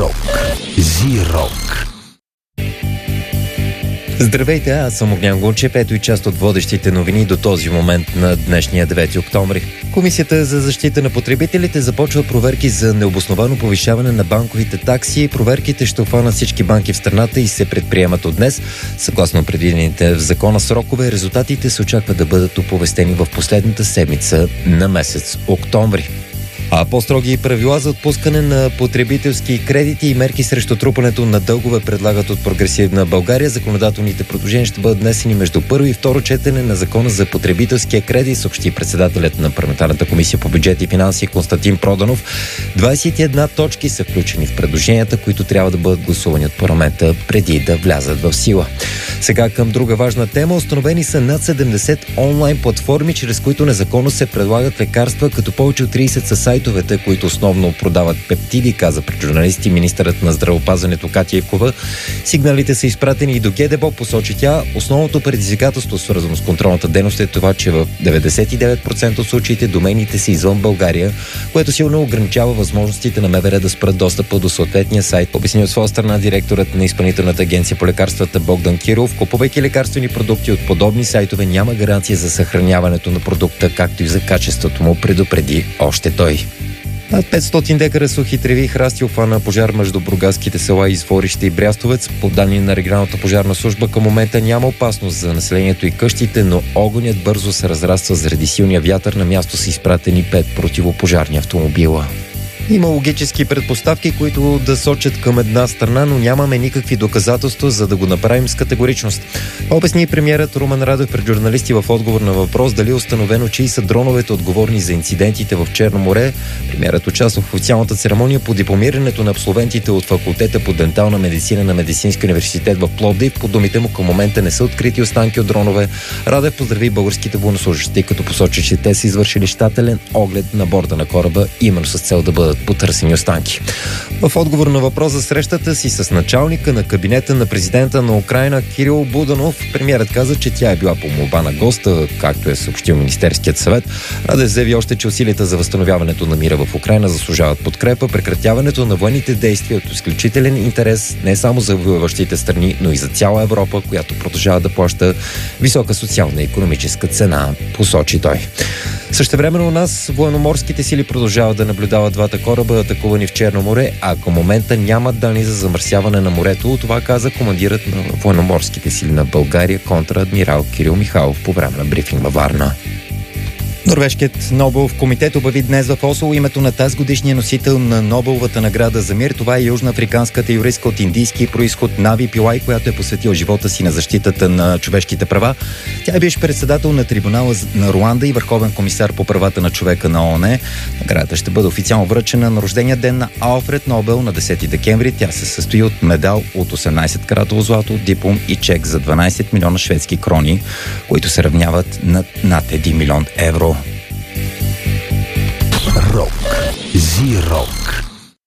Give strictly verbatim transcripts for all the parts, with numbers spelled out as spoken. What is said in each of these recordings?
Рок. Зирок. Здравейте, аз съм Огнян Гунчев, ето и част от водещите новини до този момент на днешния девети октомври. Комисията за защита на потребителите започва проверки за необосновано повишаване на банковите такси. Проверките ще обхванат всички банки в страната и се предприемат от днес. Съгласно предвидените в закона срокове, резултатите се очаква да бъдат оповестени в последната седмица на месец октомври. А по-строги правила за отпускане на потребителски кредити и мерки срещу трупането на дългове предлагат от Прогресивна България. Законодателните предложения ще бъдат внесени между първо и второ четене на закона за потребителския кредит, съобщи председателят на парламентарната комисия по бюджет и финанси Константин Проданов. двадесет и една точки са включени в предложенията, които трябва да бъдат гласувани от парламента преди да влязат в сила. Сега към друга важна тема. Установени са над седемдесет онлайн платформи, чрез които незаконно се предлагат лекарства, като повече от тридесет са сайтовете, които основно продават пептиди, каза пред журналисти министърът на здравеопазването Катя Ивкова. Сигналите са изпратени и до ГДБО, посочи тя. Основното предизвикателство, свързано с контролната дейност, е това, че в деветдесет и девет процента от случаите домените са извън България, което силно ограничава възможностите на МВР да спрат достъпа до съответния сайт. Обясни от своя страна директорът на Изпълнителната агенция по лекарствата Богдан Киров. Купувайки лекарствени продукти от подобни сайтове, няма гаранция за съхраняването на продукта, както и за качеството му, предупреди още той. Над петстотин декара сухи треви и храсти обхвана пожар между бургаските села Изворище и Брястовец. По данни на регионалната пожарна служба, към момента няма опасност за населението и къщите, но огънят бързо се разраства заради силния вятър. На място са изпратени пет противопожарни автомобила. Има логически предпоставки, които да сочат към една страна, но нямаме никакви доказателства, за да го направим с категоричност. Обясни премиерът Румен Радев пред журналисти в отговор на въпрос дали е установено, чии са дроновете отговорни за инцидентите в Черно море. Премиерът участва в официалната церемония по дипломирането на абсолвентите от факултета по дентална медицина на Медицинския университет в Пловдив. По думите му, към момента не са открити останки от дронове. Радев поздрави българските военнослужещи, като посочи, че те са извършили щателен оглед на борда на кораба, именно с цел да бъдат потърсени останки. В отговор на въпрос за срещата си с началника на кабинета на президента на Украйна Кирил Буданов, премиерът каза, че тя е била по молба на госта, както е съобщил Министерският съвет. Радев заяви още, че усилията за възстановяването на мира в Украйна заслужават подкрепа. Прекратяването на военните действия от изключителен интерес не само за воюващите страни, но и за цяла Европа, която продължава да плаща висока социална и икономическа цена, посочи той. Същевременно у нас военноморските сили продължават да наблюдават двата кораба, атакувани в Черно море, а към момента нямат данни за замърсяване на морето. Това каза командирът на военноморските сили на България, контра-адмирал Кирил Михайлов, по време на брифинг във Варна. Норвежкият Нобелов комитет обяви днес в Осло името на тази годишния носител на Нобеловата награда за мир. Това е южноафриканската юристка от индийски произход Нави Пилай, която е посветила живота си на защитата на човешките права. Тя е бивш председател на трибунала на Руанда и върховен комисар по правата на човека на ООН. Наградата ще бъде официално връчена на рождения ден на Алфред Нобел на десети декември. Тя се състои от медал от осемнадесет каратово злато, диплом и чек за дванадесет милиона шведски крони, които се равняват на над един милион евро. Рок. Зирок.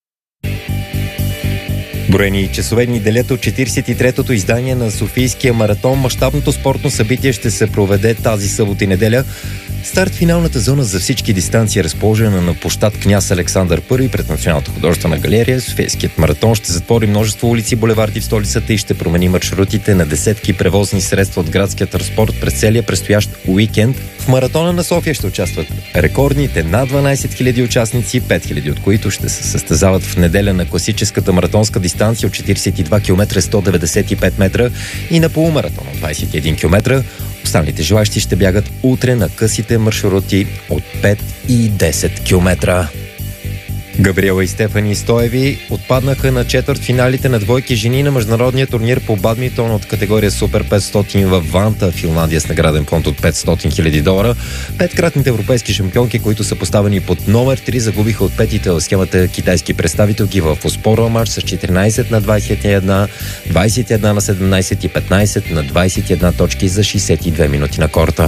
Броени часове ни делят от четиридесет и третото издание на Софийския маратон. Мащабното спортно събитие ще се проведе тази събота и неделя. Старт финалната зона за всички дистанции е разположена на площад Княз Александър първи пред Националната художествена галерия. Софийският маратон ще затвори множество улици, булеварди в столицата и ще промени маршрутите на десетки превозни средства от градския транспорт през целия предстоящ уикенд. В маратона на София ще участват рекордните над дванадесет хиляди участници, пет хиляди от които ще се състезават в неделя на класическата маратонска дистанция от четиридесет и два километра сто деветдесет и пет метра и на полумаратон от двадесет и един километра. Останалите желащи ще бягат утре на късите маршрути от пет и десет километра. Габриела и Стефани Стоеви отпаднаха на четвъртфиналите на двойки жени на международния турнир по бадминтон от категория Супер петстотин във Ванта, Финландия, с награден фонд от петстотин хиляди долара. Петкратните европейски шампионки, които са поставени под номер три, загубиха от петите в схемата китайски представителки в оспорва матч с четиринадесет на двадесет и една, двадесет и една на седемнадесет и петнадесет на двадесет и една точки за шестдесет и две минути на корта.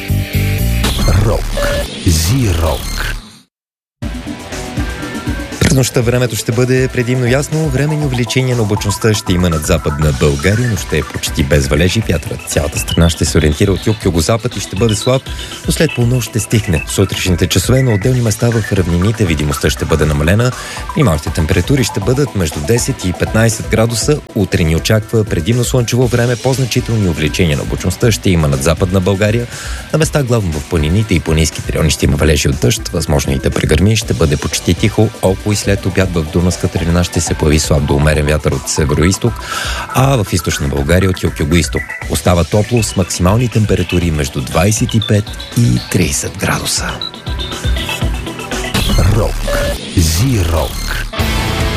Рок. Зирок. През нощта времето ще бъде предимно ясно, временни увеличения на облачността ще има над западна България, но ще е почти без валежи. Вятърът цялата страна ще се ориентира от юг-югозапад и ще бъде слаб, но след полунощ ще стихне. В сутрешните часове на отделни места в равнините видимостта ще бъде намалена. Минималните температури ще бъдат между десет и петнайсет градуса. Утре ни очаква предимно слънчево време, по-значителни увеличения на облачността ще има над западна България. На места главно в планините и планинските райони ще има валежи от дъжд, възможно и да прегърми, ще бъде почти тихо. Около и след обяд в Дунавската долина ще се появи слаб до умерен вятър от северо-исток, а в източна България от юг-юго-исток. Остава топло с максимални температури между двайсет и пет и трийсет градуса. Рок. Зи-рок.